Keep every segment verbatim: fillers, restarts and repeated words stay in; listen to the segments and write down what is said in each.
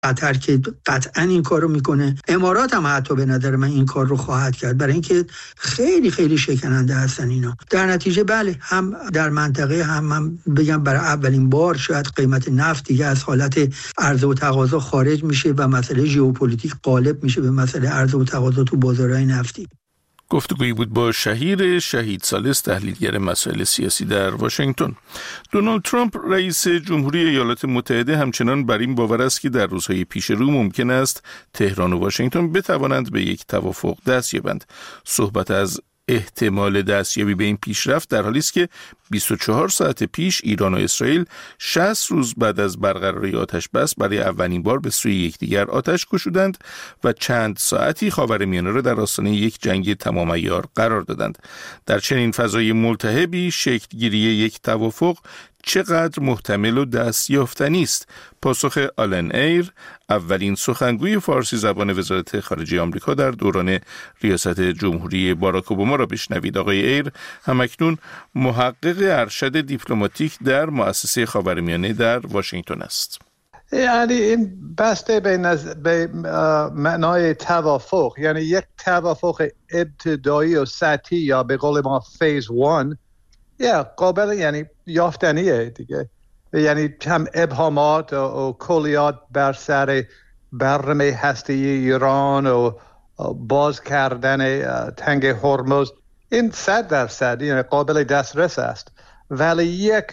قطر که قطعا این کار رو میکنه، امارات هم حتی به نظر من این کار رو خواهد کرد، برای اینکه خیلی خیلی شکننده هستن اینا. در نتیجه بله، هم در منطقه هم من بگم برای اولین بار شاید قیمت نفت دیگه از حالت عرضه و تقاضا خارج میشه و مسئله ژئوپلیتیک غالب میشه به مسئله عرضه و تقاضا تو بازارهای نفتی. گفتگویی بود با شهیر شهید ثالث، تحلیلگر مسائل سیاسی در واشنگتن. دونالد ترامپ رئیس جمهوری ایالات متحده همچنان بر این باور است که در روزهای پیش رو ممکن است تهران و واشنگتن بتوانند به یک توافق دست یابند. صحبت از احتمال دستیابی به این پیشرفت در حالی است که بیست و چهار ساعت پیش ایران و اسرائیل شصت روز بعد از برقراری آتش بس برای اولین بار به سوی یکدیگر آتش گشودند و چند ساعتی خاورمیانه را در آستانه یک جنگ تمام عیار قرار دادند. در چنین فضای ملتهبی شکل گیری یک توافق چقدر محتمل و دستیافتنی است؟ پاسخ آلن ایر، اولین سخنگوی فارسی زبان وزارت خارجه آمریکا در دوران ریاست جمهوری باراک اوباما را بشنوید. آقای ایر همکنون محقق ارشد دیپلماتیک در مؤسسه خاورمیانه در واشنگتن است. یعنی این بسته به, نز... به معنای توافق، یعنی یک توافق ابتدایی و سطحی یا به قول ما فیز وان، یا قابل یعنی یافتنیه دیگه، یعنی هم ابهامات و, و کلیات بر سر برنامه هسته ایران و باز کردن تنگ هرمز، این صد درصد یعنی قابل دسترس است، ولی یک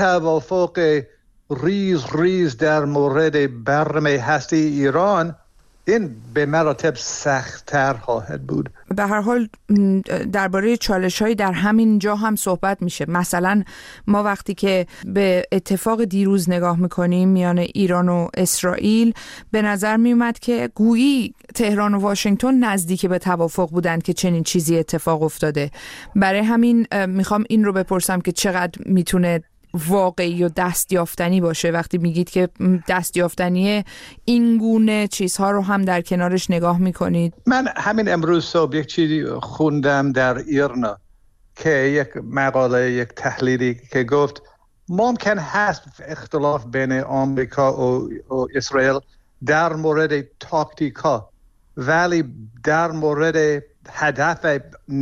توافق ریز ریز در مورد برنامه هسته ایران این به مراتب سخت‌تر خواهد بود. به هر حال درباره چالش‌هایی در همین جا هم صحبت میشه. مثلا ما وقتی که به اتفاق دیروز نگاه میکنیم میان ایران و اسرائیل، به نظر میومد که گویی تهران و واشنگتن نزدیک به توافق بودند که چنین چیزی اتفاق افتاده. برای همین میخوام این رو بپرسم که چقدر میتونه واقعی و دستیافتنی باشه وقتی میگید که دستیافتنی این گونه چیزها رو هم در کنارش نگاه میکنید. من همین امروز صبح یک چیزی خوندم در ایرنا که یک مقاله، یک تحلیلی که گفت ممکن هست اختلاف بین آمریکا و, و اسرائیل در مورد تاکتیکا، ولی در مورد هدف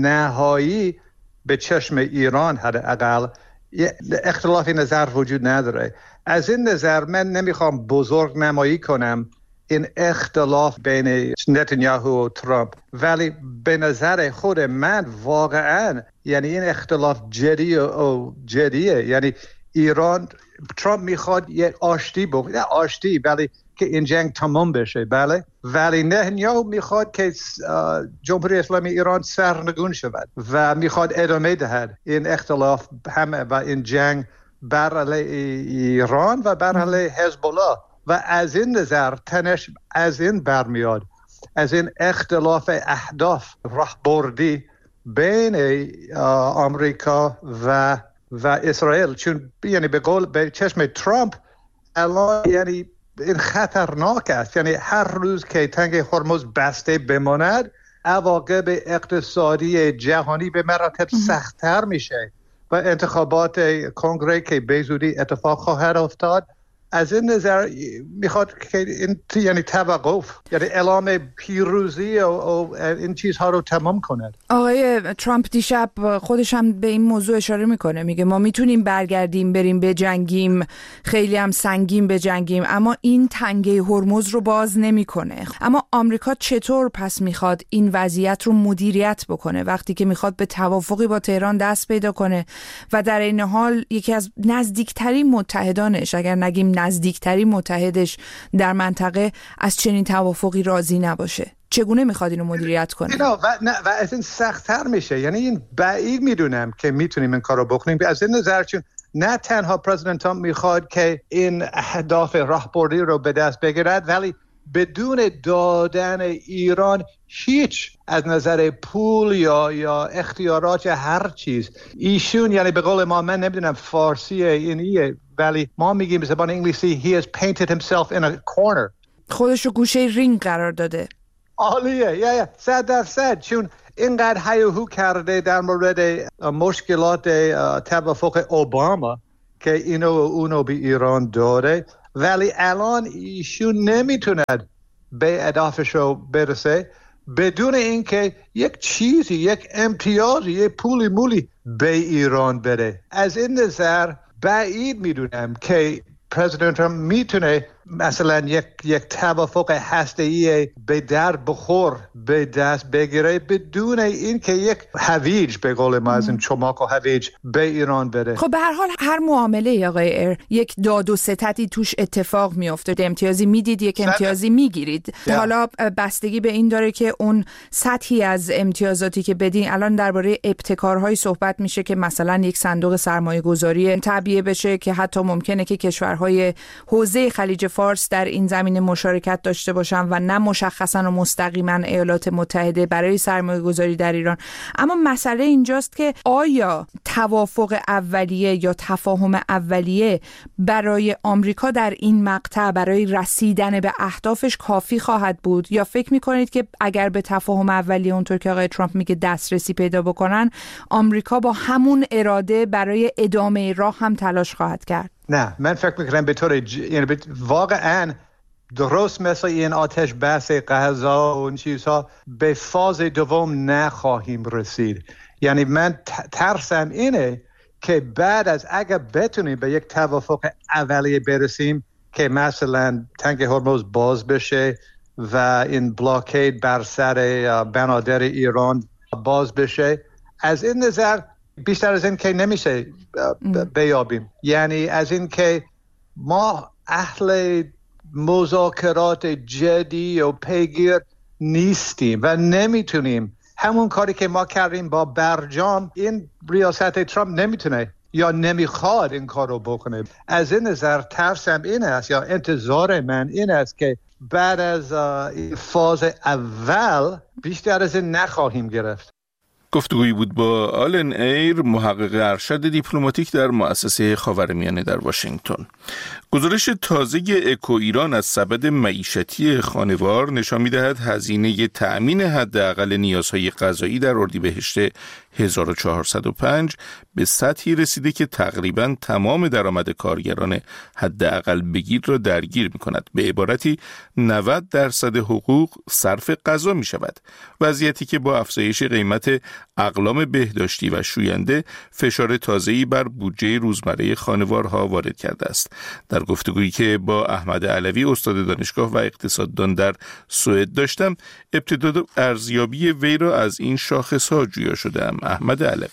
نهایی به چشم ایران حداقل اختلافی نظر وجود نداره. از این نظر من نمیخوام بزرگ نمایی کنم این اختلاف بین نتانیاهو و ترامپ، ولی به نظر خود من واقعا یعنی این اختلاف جدی و جدیه. یعنی ایران، ترامپ میخواد یک آشتی بکنه، نه آشتی ولی که این جنگ تمام بشه، بله، ولی نتانیاهو میخواد که جمهوری اسلامی ایران سرنگون شود و میخواد ادامه دهد این اختلاف همه و این جنگ بر علیه ایران و بر علیه حزب الله. و از این نظر تنش از این برمیاد، از این اختلاف اهداف راهبردی بین آمریکا و و اسرائیل، چون یعنی به قول به چشم ترامپ الان یعنی این خطرناک است. یعنی هر روز که تنگ هرمز بسته بماند عواقب اقتصادی جهانی به مراتب سخت‌تر میشه و انتخابات کنگره که به زودی اتفاق خواهد افتاد. از این نظر میخواد که این یعنی توقف، یعنی اعلام پیروزی و, و این چیزها رو تمام کند. آقای ترامپ دیشب خودش هم به این موضوع اشاره میکنه، میگه ما میتونیم برگردیم بریم بجنگیم، خیلی هم سنگین بجنگیم، اما این تنگه هرمز رو باز نمیکنه. اما آمریکا چطور پس میخواد این وضعیت رو مدیریت بکنه وقتی که میخواد به توافقی با تهران دست پیدا کنه و در این حال یکی از نزدیکترین متحدانش، اگر نگیم نزدیکترین متحدش در منطقه، از چنین توافقی راضی نباشه؟ چگونه میخواد اینو مدیریت کنه؟ نه و, و از این سخت‌تر میشه. یعنی این بعید میدونم که میتونیم این کارو بکنیم. از این نظر چون نه تنها پرزیدنت ترامپ میخواد که این اهداف راهبردی رو به دست بگیرد، ولی بدون دادن ایران هیچ از نظر پول یا یا اختیارات یا هر چیز. ایشون یعنی به قول ما، من نمیدونم فارسی اینیه ولی ما میگیم به زبان انگلیسی he has painted himself in a corner. خودشو گوشه رینگ قرار داده. عالیه، یا یا صد درصد، چون اینقدر هیاهو کرده در مورد مشکلات توافق اوباما که اینو و اونو به ایران داده ولی الان ایشون نمیتوند به اهدافش رو برسه بدون اینکه یک چیزی، یک امتیازی، یک پولی مولی به ایران بده. از این نظر بعید میدونم که پرزیدنت ترامپ میتونه مثلا یک یک توافق هسته‌ای به در بخور به دست بگیره بدون اینکه یک هویج به قول ما از این چماق و هویج به ایران بده. خب به هر حال هر معامله آقای ایر یک داد و ستدی توش اتفاق میفته. امتیازی میدید، یک امتیازی میگیرید. حالا بستگی به این داره که اون سطحی از امتیازاتی که بدین، الان درباره ابتکارهای صحبت میشه که مثلا یک صندوق سرمایه گذاری تعبیه بشه که حتی ممکنه که کشورهای حوزه خلیج فارس در این زمینه مشارکت داشته باشن و نه مشخصا و مستقیما ایالات متحده برای سرمایه گذاری در ایران. اما مسئله اینجاست که آیا توافق اولیه یا تفاهم اولیه برای آمریکا در این مقطع برای رسیدن به اهدافش کافی خواهد بود، یا فکر میکنید که اگر به تفاهم اولیه اونطور که آقای ترامپ میگه دسترسی پیدا بکنن، آمریکا با همون اراده برای ادامه راه هم تلاش خواهد کرد؟ نه، من فکر میکنم به طور ج... یعنی بت... واقعا درست مثل این آتش بس غذا و این چیزها به فاز دوم نخواهیم رسید. یعنی من ت... ترسم اینه که بعد از اگر بتونیم به یک توافق اولیه برسیم که مثلا تنگ هرمز باز بشه و این بلاکید بر سر بنادر ایران باز بشه، از این نظر بیشتر از این که نمیشه بیابیم. یعنی از این که ما اهل مذاکرات جدی و پیگیر نیستیم و نمیتونیم. همون کاری که ما کردیم با برجام، این ریاست ترامپ نمیتونه یا نمیخواد این کار رو بکنه. از این نظر ترسم این است یا انتظار من این است که بعد از فاز اول بیشتر از این نخواهیم گرفت. گفتگویی بود با آلن ایر، محقق ارشد دیپلماتیک در مؤسسه خاورمیانه در واشنگتن. گزارش تازه اکو ایران از سبد معیشتی خانوار نشان می‌دهد هزینه تأمین حداقل نیازهای غذایی در اردیبهشت هزار و چهارصد و پنج به سطحی رسیده که تقریباً تمام درآمد کارگران حداقل بگیر را درگیر می‌کند. به عبارتی نود درصد حقوق صرف غذا می‌شود. وضعیتی که با افزایش قیمت اقلام بهداشتی و شوینده فشار تازه‌ای بر بودجه روزمره خانوارها وارد کرده است. در گفتگویی که با احمد علوی استاد دانشگاه و اقتصاددان در سوئد داشتم، ابتدا ارزیابی وی را از این شاخص‌ها جویا شدم. احمد علوی: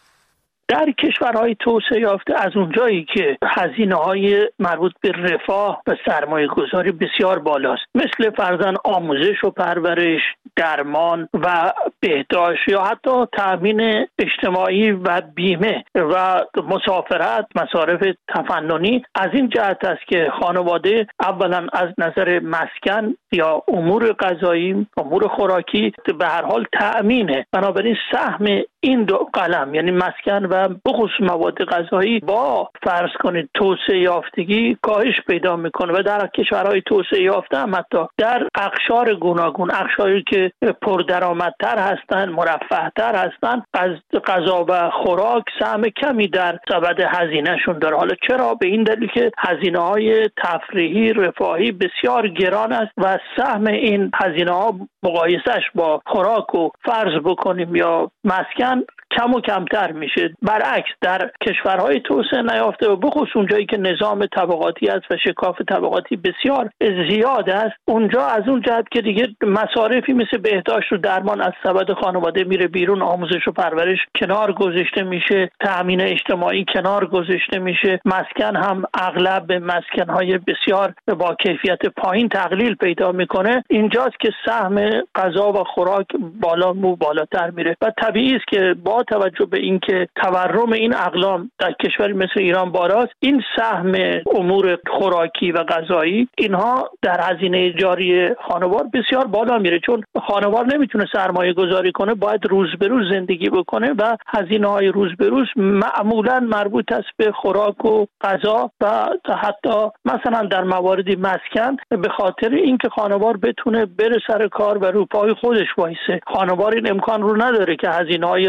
در کشورهای توسعه یافته از اونجایی که هزینه‌های مربوط به رفاه و سرمایه گذاری بسیار بالاست، مثل فرضاً آموزش و پرورش، درمان و بهداشت یا حتی تأمین اجتماعی و بیمه و مسافرت، مصارف تفننی، از این جهت است که خانواده اولاً از نظر مسکن یا امور غذایی، امور خوراکی به هر حال تأمینه. بنابراین سهم این دو قلم، یعنی مسکن و بخصوص مواد غذایی، با فرض کنید توسعه یافتگی کاهش پیدا میکنه و در کشورهای توسعه یافته هم حتی در اقشار گوناگون، اقشاری که پردرآمدتر هستند، مرفه‌تر هستند، از غذا و خوراک سهم کمی در سبد هزینهشون داره. حالا چرا؟ به این دلیل که هزینه‌های تفریحی، رفاهی بسیار گران است و سهم این هزینه‌ها مقایسهش با خوراک و فرض بکنیم یا مسکن کم و کمتر میشه. برعکس در کشورهای توسعه نیافته و بخصوص اونجایی که نظام طبقاتی است و شکاف طبقاتی بسیار زیاد است، اونجا از اون جهت که دیگه مصارفی مثل بهداشت و درمان از سبد خانواده میره بیرون، آموزش و پرورش کنار گذاشته میشه، تأمین اجتماعی کنار گذاشته میشه، مسکن هم اغلب به مسکنهای بسیار با کیفیت پایین تقلیل پیدا میکنه. اینجاست که سهم غذا و خوراک بالا و بالاتر میره و طبیعی است که با توجه به اینکه تورم این اقلام در کشوری مثل ایران بالاست، این سهم امور خوراکی و غذایی اینها در هزینه جاری خانوار بسیار بالا میره، چون خانوار نمیتونه سرمایه گذاری کنه، باید روز به روز زندگی بکنه و هزینه های روز به روز معمولا مربوط است به خوراک و غذا و حتی مثلا در مواردی مسکن، به خاطر اینکه خانوار بتونه بره سر کار و رو پای خودش وایسه. خانوار این امکان رو نداره که هزینه های رفاه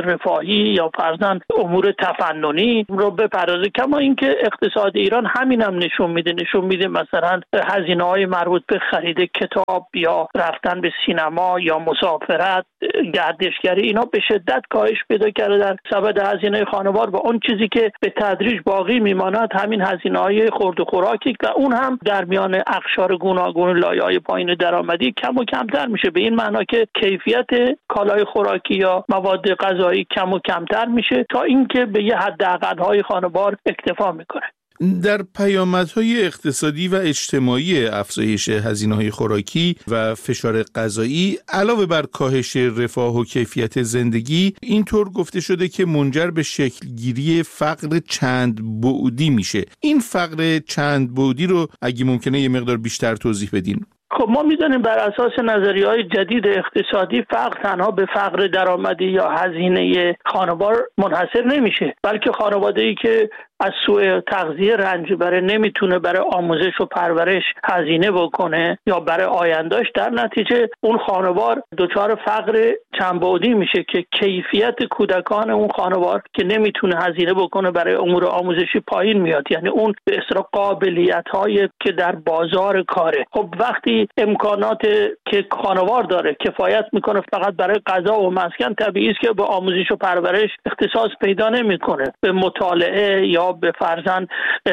طلایی یا فرضاً امور تفننی رو بپردازه. کما اینکه اقتصاد ایران همین هم نشون میده نشون میده مثلا هزینه‌های مربوط به خرید کتاب یا رفتن به سینما یا مسافرت، گردشگری، اینا به شدت کاهش پیدا کرده در سبد هزینه خانوار و اون چیزی که به تدریج باقی میماند همین هزینه‌های خورد و خوراکی و اون هم در میان اقشار گوناگون لایه‌های پایین درآمدی کم و کمتر میشه، به این معنا که کیفیت کالای خوراکی یا مواد غذایی کم و کمتر میشه تا اینکه به یه حداقل‌های خانوار اکتفا میکنه. در پیامدهای اقتصادی و اجتماعی افزایش هزینه‌های خوراکی و فشار غذایی علاوه بر کاهش رفاه و کیفیت زندگی، اینطور گفته شده که منجر به شکلگیری فقر چند بعدی میشه. این فقر چند بعدی رو اگه ممکنه یه مقدار بیشتر توضیح بدین. خب ما می‌دونیم بر اساس نظریه‌های جدید اقتصادی فقر تنها به فقر درآمدی یا هزینه خانوار منحصر نمیشه، بلکه خانواده‌ای که از سوء تغذیه رنج بره نمیتونه برای آموزش و پرورش هزینه بکنه یا برای آیندهش، در نتیجه اون خانوار دچار فقر چند بعدی میشه که کیفیت کودکان اون خانوار که نمیتونه هزینه بکنه برای امور آموزشی پایین میاد، یعنی اون به اصطلاح قابلیت‌هایی که در بازار کاره. خب وقتی امکانات که خانوار داره کفایت میکنه فقط برای غذا و مسکن، طبیعی است که به آموزش و پرورش اختصاص پیدا نمیکنه، به مطالعه یا به فرضاً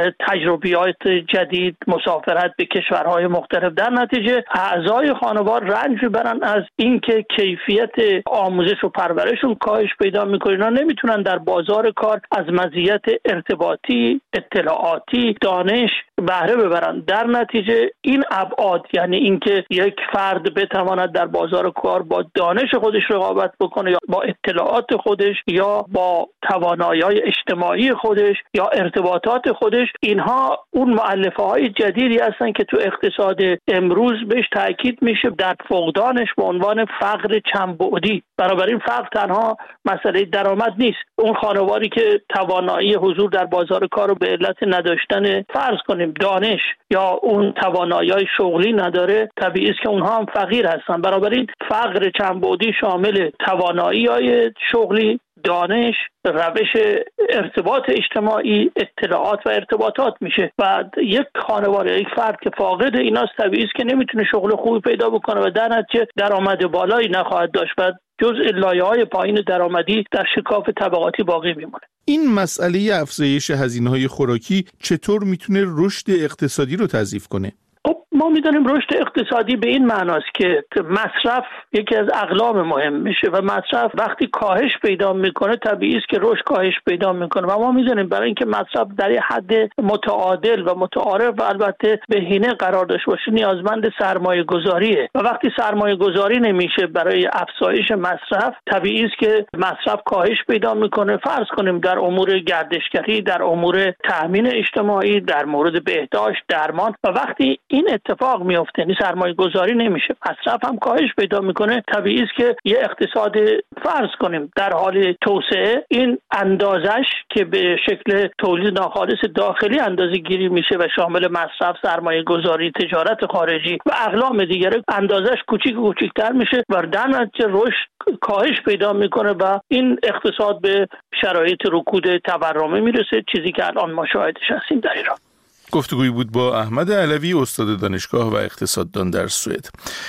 تجربیات جدید، مسافرت به کشورهای مختلف. در نتیجه اعضای خانوار رنج میبرن از اینکه کیفیت آموزش و پرورششون کاهش پیدا میکنه، اینا نمیتونن در بازار کار از مزیت ارتباطی، اطلاعاتی، دانش بهره ببرن. در نتیجه این ابعاد، یعنی اینکه یک فرد بتواند در بازار کار با دانش خودش رقابت بکنه یا با اطلاعات خودش یا با توانایی‌های اجتماعی خودش یا ارتباطات خودش، اینها اون مؤلفه‌های جدیدی هستن که تو اقتصاد امروز بهش تاکید میشه در فقدانش به عنوان فقر چند بعدی. بنابراین فقر تنها مسئله درآمد نیست. اون خانواری که توانایی حضور در بازار کار رو به علت نداشتن فرض کنیم دانش یا اون توانایی‌های شغلی نداره، طبیعی است که اونها هم فقیر هستن. بنابراین فقر چند بعدی شامل توانایی‌های شغلی، دانش، روش ارتباط اجتماعی، اطلاعات و ارتباطات میشه و یک خانوار یا یک فرد که فاقد ایناست طبیعی است که نمیتونه شغل خوبی پیدا بکنه و در نتیجه درآمد بالایی نخواهد داشت و جزء لایه‌های پایین درآمدی در شکاف طبقاتی باقی میمونه. این مسئله افزایش هزینه‌های خوراکی چطور میتونه رشد اقتصادی رو تضعیف کنه؟ ما میدونیم رشد اقتصادی به این معناست که مصرف یکی از اقلام مهم میشه و مصرف وقتی کاهش پیدا میکنه طبیعی است که رشد کاهش پیدا میکنه و ما میدونیم برای اینکه مصرف در یه حد متعادل و متعارف و البته بهینه قرار داشته باشه نیازمند سرمایه گذاریه و وقتی سرمایه گذاری نمیشه برای افزایش مصرف طبیعی است که مصرف کاهش پیدا میکنه. فرض کنیم در امور گردشگری، در امور تامین اجتماعی، در مورد بهداشت، درمان و وقتی این اتفاق میفته یعنی سرمایه گذاری نمیشه مصرف هم کاهش پیدا میکنه، طبیعی است که یه اقتصاد فرض کنیم در حال توسعه این اندازش که به شکل تولید ناخالص داخلی اندازه گیری میشه و شامل مصرف، سرمایه گذاری، تجارت خارجی و اقلام دیگره اندازش کوچیک و کوچیکتر میشه و در نتیجه رشد کاهش پیدا میکنه و این اقتصاد به شرایط رکود تورمی میرسه، چیزی که الان ما شاهدش هستیم در ایران. گفتگویی بود با احمد علوی، استاد دانشگاه و اقتصاددان در سوئد.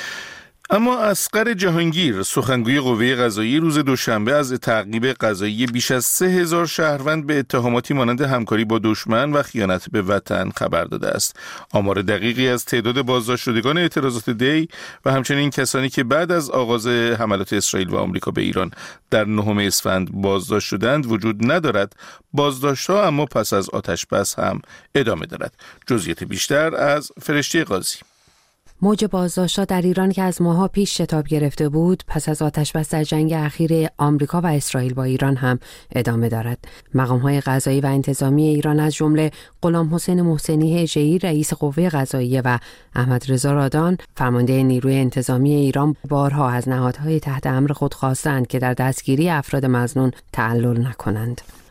اما اصغر جهانگیر، سخنگوی قوه قضاییه، روز دوشنبه از تعقیب قضایی بیش از سه هزار شهروند به اتهاماتی مانند همکاری با دشمن و خیانت به وطن خبر داده است. آمار دقیقی از تعداد بازداشت شدگان اعتراضات دی و همچنین کسانی که بعد از آغاز حملات اسرائیل و آمریکا به ایران در نهم اسفند بازداشت شدند وجود ندارد. بازداشت‌ها اما پس از آتش‌بس هم ادامه دارد. جزئیات بیشتر از فرشته قاضی. موج بازداشت‌ها در ایران که از ماه‌ها پیش شتاب گرفته بود، پس از آتش‌بس در جنگ اخیر آمریکا و اسرائیل با ایران هم ادامه دارد. مقام‌های قضایی و انتظامی ایران از جمله غلام حسین محسنی هژه‌ای رئیس قوه قضاییه و احمد رضا رادان فرمانده نیروی انتظامی ایران بارها از نهادهای تحت امر خود خواستند که در دستگیری افراد مظنون تعلل نکنند.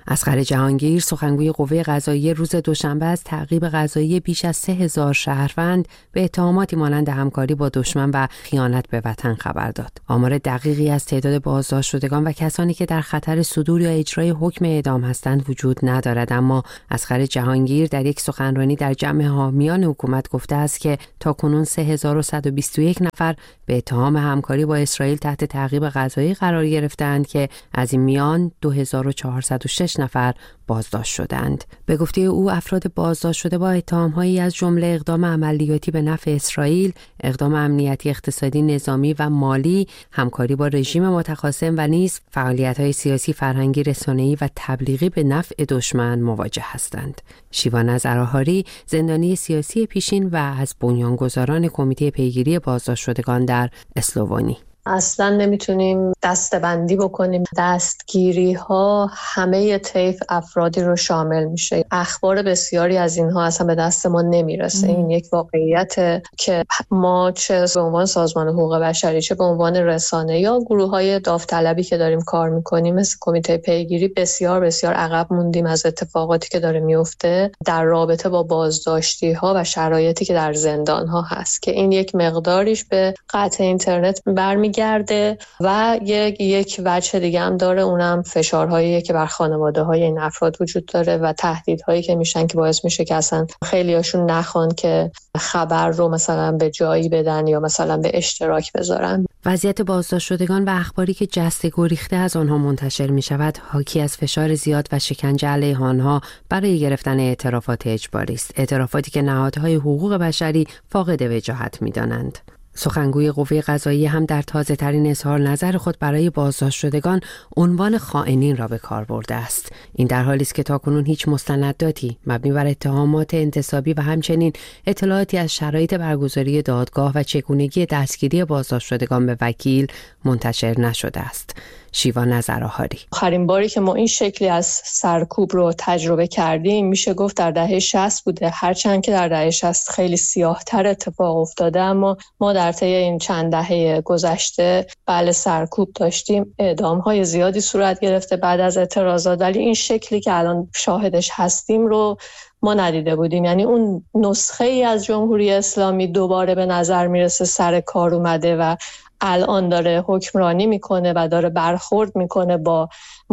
اصغر جهانگیر سخنگوی قوه قضاییه روز دوشنبه از تعقیب قضایی بیش از سه هزار شهروند به اتهاماتی مانند همکاری با دشمن و خیانت به وطن خبر داد. آمار دقیقی از تعداد بازداشت شدگان و کسانی که در خطر صدور یا اجرای حکم اعدام هستند وجود ندارد، اما اصغر جهانگیر در یک سخنرانی در جمع حامیان حکومت گفته است که تاکنون سه هزار و صد و بیست و یک نفر به اتهام همکاری با اسرائیل تحت تعقیب قضایی قرار گرفتند که از این میان دو هزار و چهارصد و شش نفر بازداشت شدند. به گفته او افراد بازداشت شده با اتهام‌هایی از جمله اقدام عملیاتی به نفع اسرائیل، اقدام امنیتی، اقتصادی، نظامی و مالی، همکاری با رژیم متخاصم و نیز فعالیت‌های سیاسی، فرهنگی، رسانه‌ای و تبلیغی به نفع دشمن مواجه هستند. شیوا نظرآهاری زندانی سیاسی پیشین و از بنیانگذاران کمیته پیگیری بازداشت شدگان در اسلوونی: اصلا نمیتونیم دسته‌بندی بکنیم. دستگیری ها همه طیف افرادی رو شامل میشه. اخبار بسیاری از اینها اصلا به دست ما نمیرسه. ام. این یک واقعیت که ما چه به عنوان سازمان حقوق بشری، چه به عنوان رسانه یا گروه های داوطلبی که داریم کار میکنیم مثل کمیته پیگیری، بسیار بسیار عقب موندیم از اتفاقاتی که داره میفته در رابطه با بازداشتی ها و شرایطی که در زندان ها هست، که این یک مقداریش به قطع اینترنت برمی گرده و یک یک وجه دیگه هم داره، اونم فشارهایی که بر خانواده های این افراد وجود داره و تهدیدهایی که میشن که باعث میشه که اصلا خیلی هاشون نخوان که خبر رو مثلا به جایی بدن یا مثلا به اشتراک بذارن. وضعیت بازداشت شدگان و اخباری که جسته گریخته از آنها منتشر می شود حاکی از فشار زیاد و شکنجه علیه آنها برای گرفتن اعترافات اجباری است، اعترافاتی که نهادهای حقوق بشری فاقد وجاهت می دانند. سخنگوی قوه قضاییه هم در تازه ترین اظهار نظر خود برای بازداشت شدگان عنوان خائنین را به کار برده است. این در حالی است که تاکنون هیچ مستنداتی مبنی بر اتهامات انتصابی و همچنین اطلاعاتی از شرایط برگزاری دادگاه و چگونگی دستگیری بازداشت شدگان به وکیل منتشر نشده است. شیوا نظرآهاری: آخرین باری که ما این شکلی از سرکوب رو تجربه کردیم میشه گفت در دهه شصت بوده، هرچند که در دهه شصت خیلی سیاه‌تر اتفاق افتاده، اما ما در طی این چند دهه گذشته بله سرکوب داشتیم، اعدام‌های زیادی صورت گرفته بعد از اعتراضات، ولی این شکلی که الان شاهدش هستیم رو ما ندیده بودیم. یعنی اون نسخه ای از جمهوری اسلامی دوباره به نظر میرسه سر کار اومده و الان داره حکمرانی میکنه و داره برخورد میکنه با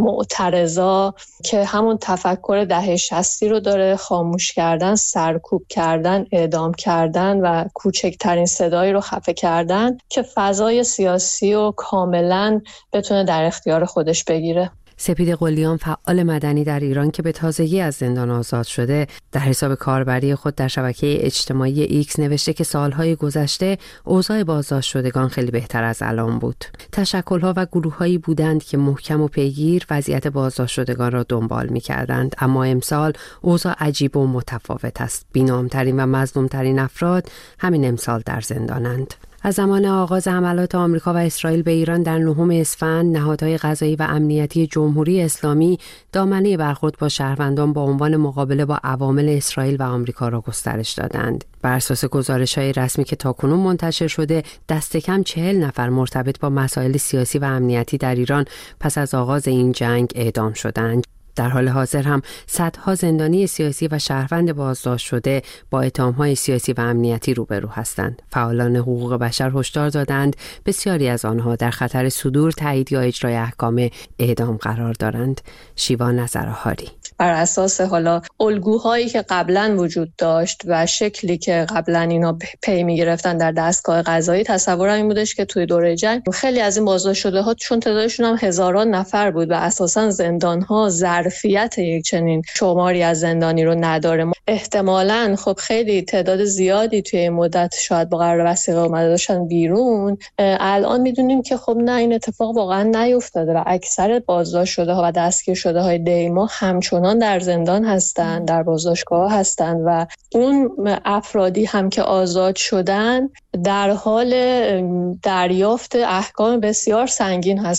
معترضا که همون تفکر دهه شصتی رو داره، خاموش کردن، سرکوب کردن، اعدام کردن و کوچکترین صدایی رو خفه کردن که فضای سیاسی رو کاملا بتونه در اختیار خودش بگیره. سپید قلیان، فعال مدنی در ایران که به تازگی از زندان آزاد شده، در حساب کاربری خود در شبکه اجتماعی ایکس نوشته که سالهای گذشته اوضاع بازداشت شدگان خیلی بهتر از الان بود. تشکل‌ها و گروه‌هایی بودند که محکم و پیگیر وضعیت بازداشت شدگان را دنبال می‌کردند، اما امسال اوضاع عجیب و متفاوت است. بی‌نام‌ترین و مظلوم‌ترین افراد همین امسال در زندانند. از زمان آغاز حملات آمریکا و اسرائیل به ایران در نهم اسفند، نهادهای قضایی و امنیتی جمهوری اسلامی دامنه برخورد با شهروندان با عنوان مقابله با عوامل اسرائیل و آمریکا را گسترش دادند. بر اساس گزارش‌های رسمی که تاکنون منتشر شده، دست کم چهل نفر مرتبط با مسائل سیاسی و امنیتی در ایران پس از آغاز این جنگ اعدام شدند. در حال حاضر هم صدها زندانی سیاسی و شهروند بازداشت شده با اتهام‌های سیاسی و امنیتی روبرو هستند. فعالان حقوق بشر هشدار دادند بسیاری از آنها در خطر صدور، تایید یا اجرای احکام اعدام قرار دارند. شیوا نظرآهاری: بر اساس حالا الگوهایی که قبلا وجود داشت و شکلی که قبلا اینا پی می‌گرفتن در دستگاه قضایی، تصورم این بودش که توی دوره جنگ خیلی از این بازداشت شده ها، چون تعدادشون هم هزاران نفر بود و اساساً زندان‌ها ظرفیت یک چنین شماری از زندانی رو نداره، احتمالاً خب خیلی تعداد زیادی توی این مدت شاید با قرار وثیقه اومده داشتن بیرون. الان میدونیم که خب نه، این اتفاق واقعا نیفتاده و اکثر بازداشت شده ها و دستگیر شده های دیما همچنان در زندان هستن، در بازداشتگاه هستن و اون افرادی هم که آزاد شدن در حال دریافت احکام بسیار سنگین هستن.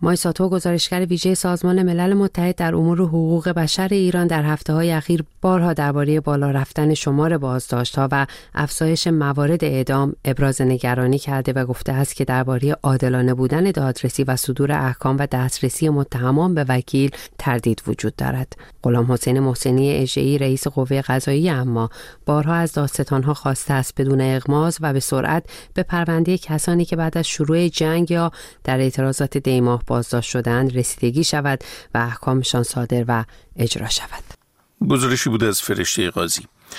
مایساتو گزارشگر ویژه سازمان ملل متحد در امور حقوق بشر ایران در هفته‌های اخیر بارها درباره بالا رفتن شمار بازداشت‌ها و افزایش موارد اعدام ابراز نگرانی کرده و گفته است که درباره عادلانه بودن دادرسی و صدور احکام و دسترسی متهمان به وکیل تردید وجود دارد. غلام حسین محسنی اژه‌ای رئیس قوه قضاییه اما بارها از دادستان‌ها خواسته است بدون اغماض و به سرعت به پرونده کسانی که بعد از شروع جنگ یا در اعتراضات دیماه بازداشت شدند رسیدگی شود و احکامشان صادر و اجرا شود. گزارشی بود از فرشته قاضی.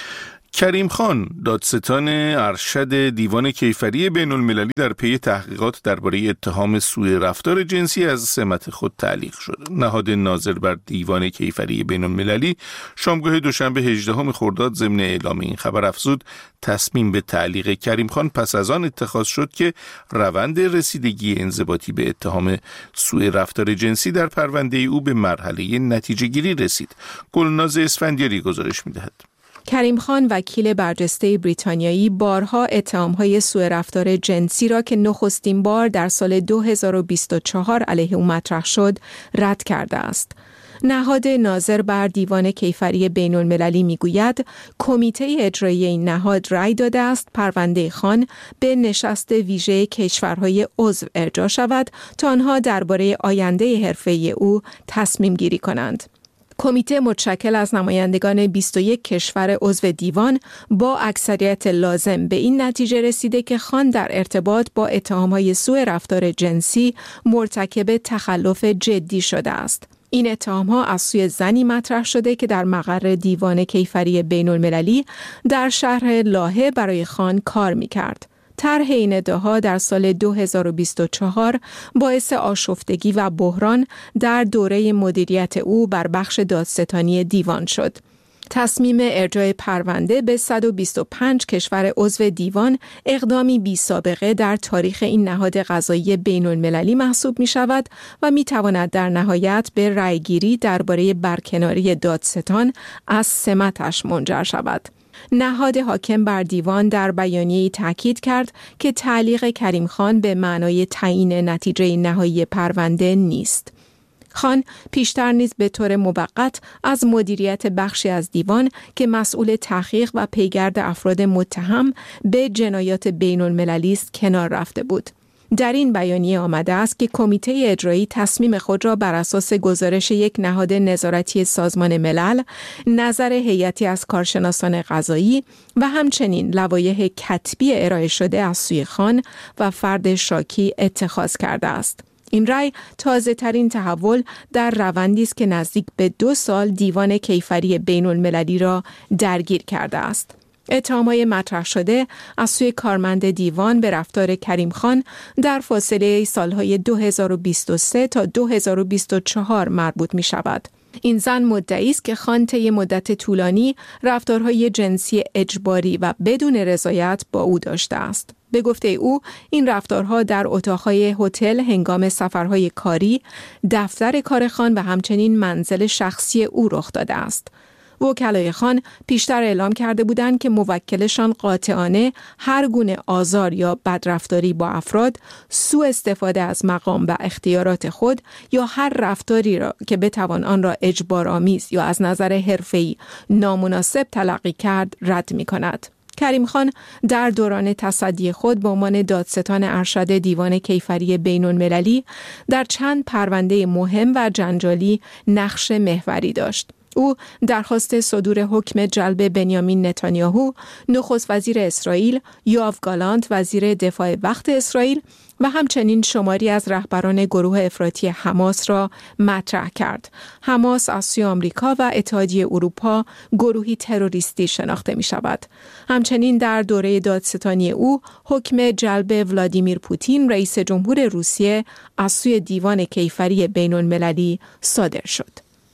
کریم خان دادستان ارشد دیوان کیفری بین المللی در پی تحقیقات درباره اتهام سوء رفتار جنسی از سمت خود تعلیق شد. نهاد ناظر بر دیوان کیفری بین المللی شامگاه دوشنبه هجدهم خرداد ضمن اعلام این خبر افزود تصمیم به تعلیق کریم خان پس از آن اتخاذ شد که روند رسیدگی انضباطی به اتهام سوء رفتار جنسی در پرونده او به مرحله نتیجه گیری رسید. گلناز اسفندیاری گزارش می‌دهد. کریم خان وکیل برجسته بریتانیایی بارها اتهام‌های سوء رفتار جنسی را که نخستین بار در سال دو هزار و بیست و چهار علیه او مطرح شد رد کرده است. نهاد ناظر بر دیوان کیفری بین المللی میگوید کمیته اجرایی این نهاد رأی داده است پرونده خان به نشست ویژه کشورهای عضو ارجاع شود تا آنها درباره آینده حرفه‌ای او تصمیم گیری کنند. کمیته متشکل از نمایندگان بیست و یک کشور عضو دیوان با اکثریت لازم به این نتیجه رسیده که خان در ارتباط با اتهام‌های سوء رفتار جنسی مرتکب تخلف جدی شده است. این اتهام‌ها از سوی زنی مطرح شده که در مقر دیوان کیفری بین المللی در شهر لاهه برای خان کار می‌کرد. طرح این ادعاها در سال دو هزار و بیست و چهار باعث آشفتگی و بحران در دوره مدیریت او بر بخش دادستانی دیوان شد. تصمیم ارجاع پرونده به صد و بیست و پنج کشور عضو دیوان اقدامی بی سابقه در تاریخ این نهاد قضایی بین المللی محسوب می شود و می تواند در نهایت به رأیگیری درباره برکناری دادستان از سمتش منجر شود. نهاد حاکم بر دیوان در بیانیه‌ای تاکید کرد که تعلیق کریم خان به معنای تعیین نتیجه نهایی پرونده نیست. خان پیشتر نیز به طور موقت از مدیریت بخشی از دیوان که مسئول تحقیق و پیگرد افراد متهم به جنایات بین المللی است کنار رفته بود. در این بیانیه آمده است که کمیته اجرایی تصمیم خود را بر اساس گزارش یک نهاد نظارتی سازمان ملل، نظر هیئتی از کارشناسان قضایی و همچنین لوایح کتبی ارائه شده از سوی خان و فرد شاکی اتخاذ کرده است. این رأی تازه ترین تحول در روندی است که نزدیک به دو سال دیوان کیفری بین المللی را درگیر کرده است. اتهام‌های مطرح شده از سوی کارمند دیوان به رفتار کریم خان در فاصله سالهای دو هزار و بیست و سه تا دو هزار و بیست و چهار مربوط می شود. این زن مدعی است که خان طی مدت طولانی رفتارهای جنسی اجباری و بدون رضایت با او داشته است. به گفته او این رفتارها در اتاقهای هتل هنگام سفرهای کاری، دفتر کار خان و همچنین منزل شخصی او رخ داده است. وکلای خان پیشتر اعلام کرده بودند که موکلشان قاطعانه هر گونه آزار یا بدرفتاری با افراد، سوء استفاده از مقام و اختیارات خود یا هر رفتاری را که بتوان آن را اجبارآمیز یا از نظر حرفه‌ای نامناسب تلقی کرد رد می‌کند. کریم خان در دوران تصدی خود به عنوان دادستان ارشد دیوان کیفری بین المللی در چند پرونده مهم و جنجالی نقش محوری داشت. او درخواست صدور حکم جلب بنیامین نتانیاهو، نخست وزیر اسرائیل، یوآف گالانت وزیر دفاع وقت اسرائیل و همچنین شماری از رهبران گروه افراطی حماس را مطرح کرد. حماس از سوی آمریکا و اتحادیه اروپا گروهی تروریستی شناخته می شود. همچنین در دوره دادستانی او حکم جلب ولادیمیر پوتین رئیس جمهور روسیه از سوی دیوان کیفری بین المللی صادر شد.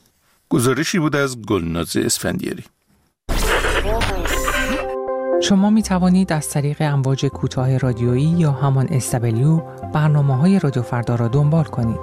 گزارشی بود از گلناز اسفندیاری. شما می توانید از طریق امواج کوتاه رادیویی یا همان اس دبلیو برنامه‌های رادیو فردا را دنبال کنید.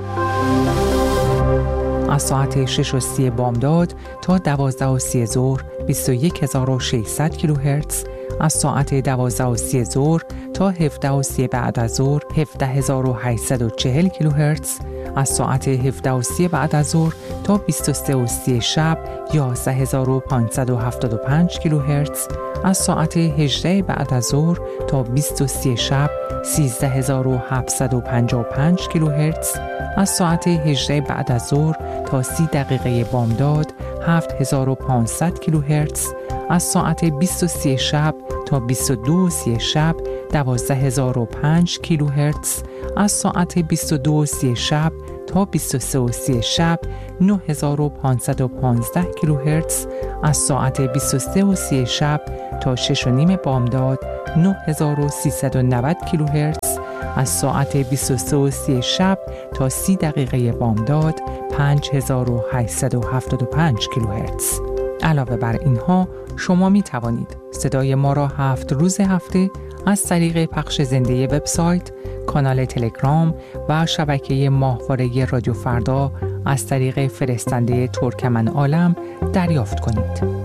از ساعت شش و سی بامداد تا دوازده و سی ظهر بیست و یک هزار و ششصد کیلوهرتز، از ساعت دوازده و سی ظهر تا هفده و سی بعد از ظهر هفده هزار و هشتصد و چهل کیلوهرتز، از ساعت هفده و سی بعد از ظهر تا بیست و سه و سی شب یازده هزار و پانصد و هفتاد و پنج کیلوهرتز، از ساعت هجده بعد از ظهر تا بیست و سی شب سیزده هزار و هفتصد و پنجاه و پنج کیلوهرتز، از ساعت هجده بعد از ظهر تا سی دقیقه بامداد هفت هزار و پانصد کیلوهرتز، از ساعت بیست و سه شب تا بیست و دو و سی شب دوازده هزار و پنج کیلوهرتز، از ساعت بیست و دو و سی شب تا بیست و سه و سی شب نه هزار و پانصد و پانزده کیلوهرتز، از ساعت بیست و سه و سی شب تا شش و نیم بامداد نه هزار و سیصد و نود کیلوهرتز، از ساعت بیست و سه و سی شب تا سی دقیقه بامداد پنج هزار و هشتصد و هفتاد و پنج کیلوهرتز. علاوه بر اینها شما می توانید صدای ما را هفت روز هفته از طریق پخش زنده وبسایت، کانال تلگرام و شبکه ماهواره رادیو فردا از طریق فرستنده ترکمن عالم دریافت کنید.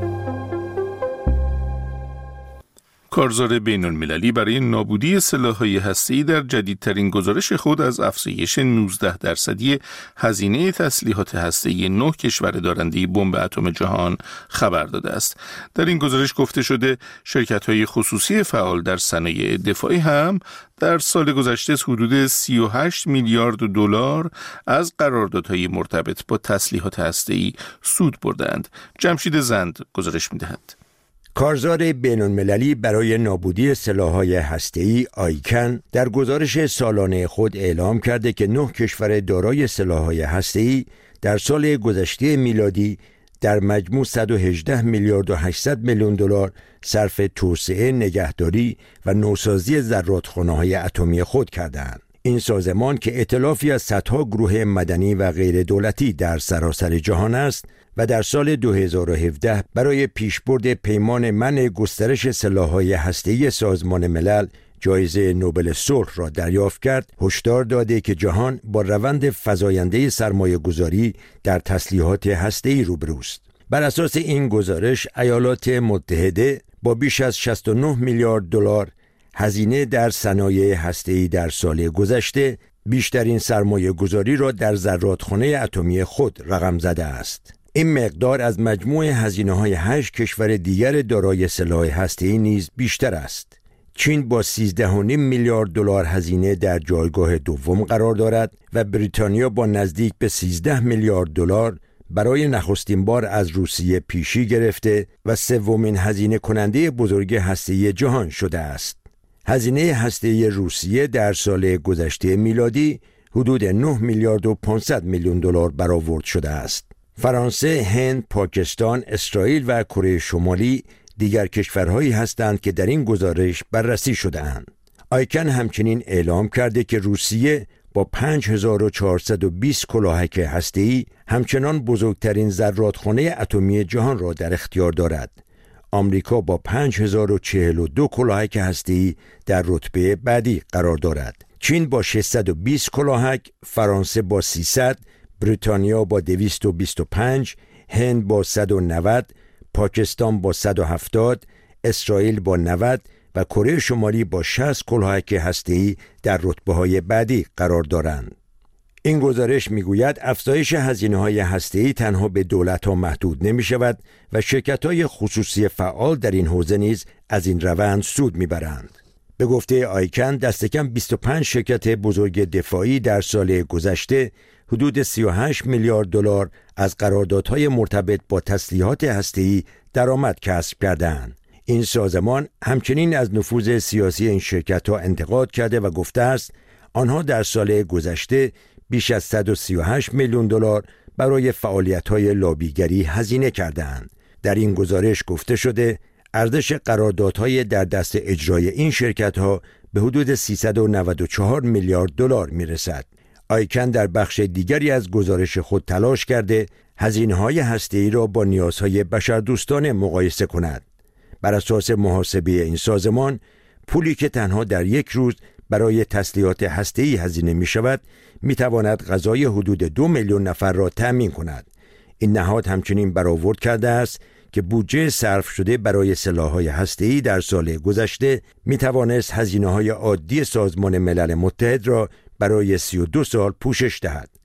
کارزار بین المللی برای نابودی سلاح‌های هسته‌ای در جدیدترین گزارش خود از افزایش نوزده درصدی هزینه تسلیحات هسته‌ای نه کشور دارنده بمب اتم جهان خبر داده است. در این گزارش گفته شده شرکت‌های خصوصی فعال در صنایع دفاعی هم در سال گذشته حدود سی و هشت میلیارد دلار از قراردادهای مرتبط با تسلیحات هسته‌ای سود بردند. جمشید زند گزارش می‌دهد. کارزار بین‌المللی برای نابودی سلاح‌های هسته‌ای آیکن در گزارش سالانه خود اعلام کرده که نه کشور دارای سلاح‌های هسته‌ای در سال گذشته میلادی در مجموع صد و هجده میلیارد و هشتصد میلیون دلار صرف توسعه، نگهداری و نوسازی زرادخانه‌های اتمی خود کردند. این سازمان که ائتلافی از صدها گروه مدنی و غیر دولتی در سراسر جهان است و در سال دو هزار و هفده برای پیشبرد پیمان منع گسترش سلاح‌های هسته‌ای سازمان ملل جایزه نوبل صلح را دریافت کرد، هشدار داده که جهان با روند فزاینده سرمایه‌گذاری در تسلیحات هسته‌ای روبروست. بر اساس این گزارش ایالات متحده با بیش از شصت و نه میلیارد دلار هزینه در صنایع هسته‌ای در سال گذشته بیشترین سرمایه گذاری را در زرادخانه اتمی خود رقم زده است. این مقدار از مجموع هزینه‌های هشت کشور دیگر دارای سلاح هسته‌ای نیز بیشتر است. چین با سیزده و نیم میلیارد دلار هزینه در جایگاه دوم قرار دارد و بریتانیا با نزدیک به سیزده میلیارد دلار برای نخستین بار از روسیه پیشی گرفته و سومین هزینه کننده بزرگ هسته‌ای جهان شده است. هزینه هسته‌ای روسیه در سال گذشته میلادی حدود نه میلیارد و پانصد میلیون دلار برآورد شده است. فرانسه، هند، پاکستان، اسرائیل و کره شمالی دیگر کشورهایی هستند که در این گزارش بررسی شده‌اند. آیکن همچنین اعلام کرده که روسیه با پنج هزار و چهارصد و بیست کلاهک هسته‌ای همچنان بزرگترین زرادخانه اتمی جهان را در اختیار دارد. آمریکا با پنج هزار و چهل و دو کلاهک هسته‌ای در رتبه بعدی قرار دارد. چین با ششصد و بیست کلاهک، فرانسه با سیصد، بریتانیا با دویست و بیست و پنج، هند با صد و نود، پاکستان با صد و هفتاد، اسرائیل با نود و کره شمالی با شصت کلاهک هسته‌ای در رتبه‌های بعدی قرار دارند. این گزارش میگوید افزایش هزینه‌های هسته‌ای تنها به دولت‌ها محدود نمی‌شود و شرکت‌های خصوصی فعال در این حوزه نیز از این روند سود می‌برند. به گفته آیکن دست کم بیست و پنج شرکت بزرگ دفاعی در سال گذشته حدود سی و هشت میلیارد دلار از قراردادهای مرتبط با تسلیحات هسته‌ای درآمد کسب کردند. این سازمان همچنین از نفوذ سیاسی این شرکت‌ها انتقاد کرده و گفته است آنها در سال گذشته بیش از صد و سی و هشت میلیون دلار برای فعالیت‌های لابیگری هزینه کردند. در این گزارش گفته شده ارزش قراردادهای در دست اجرای این شرکت‌ها به حدود سیصد و نود و چهار میلیارد دلار میرسد. آیکن در بخش دیگری از گزارش خود تلاش کرده هزینه‌های هسته‌ای را با نیازهای بشردوستانه مقایسه کند. بر اساس محاسبه این سازمان پولی که تنها در یک روز برای تسلیحات هسته‌ای هزینه می شود می تواند غذای حدود دو میلیون نفر را تأمین کند. این نهاد همچنین برآورد کرده است که بودجه صرف شده برای سلاح‌های هسته‌ای در سال گذشته می توانست هزینه‌های عادی سازمان ملل متحد را برای سی و دو سال پوشش دهد.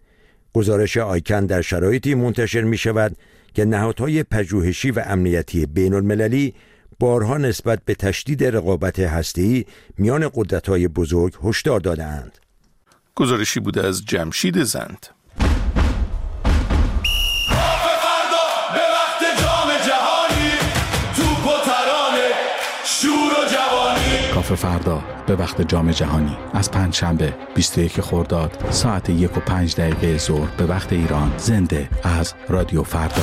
گزارش آیکن در شرایطی منتشر می شود که نهادهای پژوهشی و امنیتی بین المللی بارها نسبت به تشدید رقابت هسته‌ای میان قدرت‌های بزرگ هشدار داده‌اند. گزارشی بوده از جمشید زند. کافه فردا به وقت جام جهانی از پنجشنبه بیست و یک خرداد ساعت یک و پنج دقیقه ظهر به وقت ایران، زنده از رادیو فردا.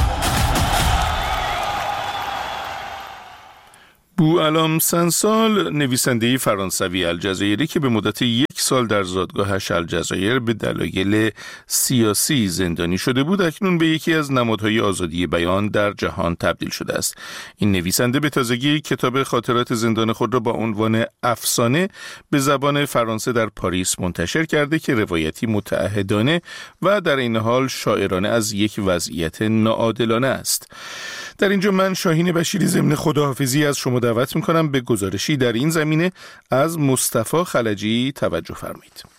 بوعلام سنسال، نویسنده فرانسوی الجزایری که به مدت یک سال در زادگاهش الجزایر به دلایل سیاسی زندانی شده بود، اکنون به یکی از نمادهای آزادی بیان در جهان تبدیل شده است. این نویسنده به تازگی کتاب خاطرات زندان خود را با عنوان افسانه به زبان فرانسه در پاریس منتشر کرده که روایتی متعهدانه و در این حال شاعرانه از یک وضعیت ناعادلانه است. در اینجا من شاهین بشیری ضمن خداحافظی از شما دعوت میکنم به گزارشی در این زمینه از مصطفی خلجی توجه فرمایید.